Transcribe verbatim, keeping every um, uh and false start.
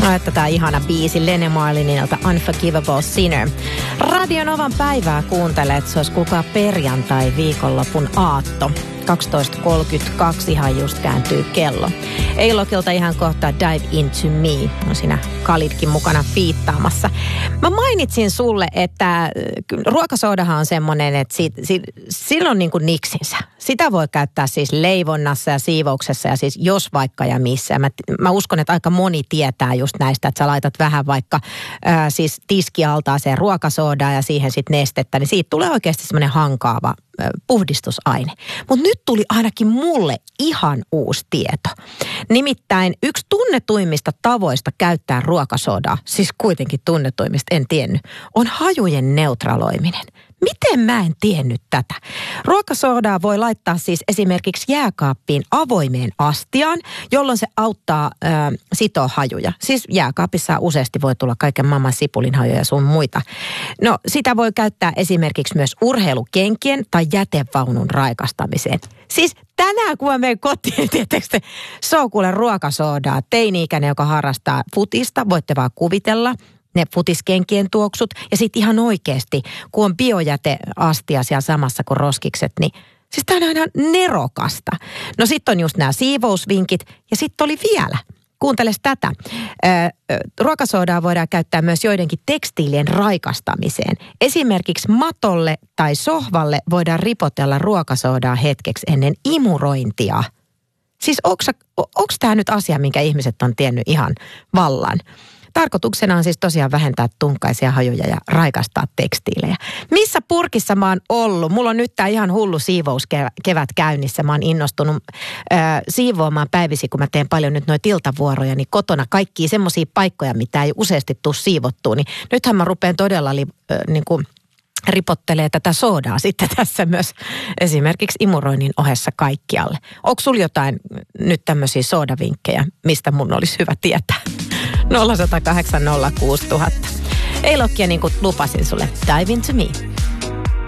Että tämä ihana biisi Lene Marlinilta Unforgivable Sinner. Radio Novan päivää kuuntelet, se olisi kuulkaa perjantai viikonlopun aatto. kaksitoista kolmekymmentäkaksi ihan just kääntyy kello. Eilokilta ihan kohta Dive Into Me. On siinä Khalidkin mukana fiittaamassa. Mä mainitsin sulle, että ruokasoodahan on semmoinen, että si, si, sillä on niin kuin niksinsä. Sitä voi käyttää siis leivonnassa ja siivouksessa ja siis jos vaikka ja missä. Mä, mä uskon, että aika moni tietää just näistä, että sä laitat vähän vaikka ää, siis tiskialtaaseen ruokasoodaa ja siihen sitten nestettä, niin siitä tulee oikeasti semmoinen hankaava puhdistusaine. Mutta nyt tuli ainakin mulle ihan uusi tieto. Nimittäin yksi tunnetuimmista tavoista käyttää ruokasodaa, siis kuitenkin tunnetuimmista, en tiennyt, on hajujen neutraloiminen. Miten mä en tiennyt tätä? Ruokasoodaa voi laittaa siis esimerkiksi jääkaappiin avoimeen astiaan, jolloin se auttaa ö, sitoa hajuja. Siis jääkaapissa useasti voi tulla kaiken maailman sipulinhajuja ja sun muita. No sitä voi käyttää esimerkiksi myös urheilukenkien tai jätevaunun raikastamiseen. Siis tänään kun mä menen kotiin, tietysti se on kuule ruokasoodaa. Teini-ikäinen, joka harrastaa futista, voitte vaan kuvitella ne futiskenkien tuoksut. Ja sitten ihan oikeasti, kun on biojäteastia siellä samassa kuin roskikset, niin siis tämä on aina nerokasta. No sitten on just nämä siivousvinkit ja sitten oli vielä. Kuunteles tätä. Ruokasoodaa voidaan käyttää myös joidenkin tekstiilien raikastamiseen. Esimerkiksi matolle tai sohvalle voidaan ripotella ruokasoodaa hetkeksi ennen imurointia. Siis onko tämä nyt asia, minkä ihmiset on tiennyt ihan vallan? Tarkoituksena on siis tosiaan vähentää tunkaisia hajuja ja raikastaa tekstiilejä. Missä purkissa mä oon ollut? Mulla on nyt tää ihan hullu siivouskevät käynnissä. Mä oon innostunut äh, siivoamaan päivisi, kun mä teen paljon nyt noita iltavuoroja, niin kotona kaikkia semmoisia paikkoja, mitä ei useasti tule siivottua. Niin nythän mä rupean todella li, äh, niin kuin ripottelee tätä soodaa sitten tässä myös esimerkiksi imuroinnin ohessa kaikkialle. Onko sulla jotain nyt tämmöisiä soodavinkkejä, mistä mun olisi hyvä tietää? nolla yksi nolla kahdeksan nolla kuusi nolla nolla nolla. Eilokkia niin kuin lupasin sulle. Dive Into Me.